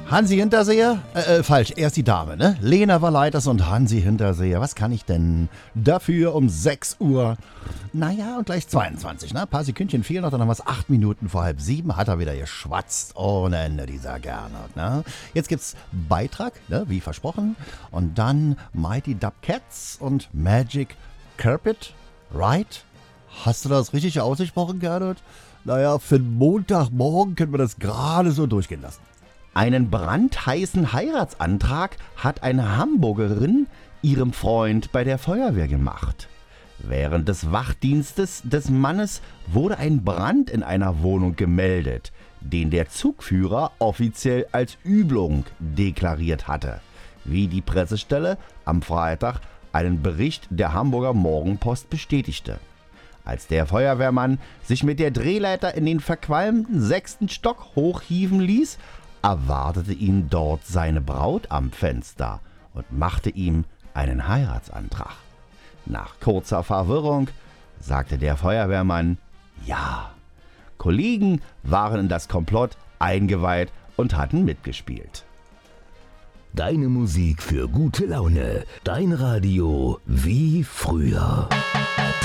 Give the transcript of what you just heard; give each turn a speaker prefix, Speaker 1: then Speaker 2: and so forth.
Speaker 1: Hansi Hinterseher? Falsch, erst die Dame, ne? Lena Valaitis und Hansi Hinterseher. Was kann ich denn dafür um 6 Uhr? Naja, und gleich 22, ne? Ein paar Sekündchen fehlen noch, dann haben wir es 8 Minuten vor halb 7. Hat er wieder geschwatzt ohne Ende, dieser Gernot, ne? Jetzt gibt's Beitrag, ne? Wie versprochen. Und dann Mighty Dub Cats und Magic Carpet, right? Hast du das richtig ausgesprochen, Gernot? Naja, für den Montagmorgen können wir das gerade so durchgehen lassen. Einen brandheißen Heiratsantrag hat eine Hamburgerin ihrem Freund bei der Feuerwehr gemacht. Während des Wachdienstes des Mannes wurde ein Brand in einer Wohnung gemeldet, den der Zugführer offiziell als Übung deklariert hatte, wie die Pressestelle am Freitag einen Bericht der Hamburger Morgenpost bestätigte. Als der Feuerwehrmann sich mit der Drehleiter in den verqualmten 6. Stock hochhieven ließ, erwartete ihn dort seine Braut am Fenster und machte ihm einen Heiratsantrag. Nach kurzer Verwirrung sagte der Feuerwehrmann ja. Kollegen waren in das Komplott eingeweiht und hatten mitgespielt.
Speaker 2: Deine Musik für gute Laune. Dein Radio wie früher.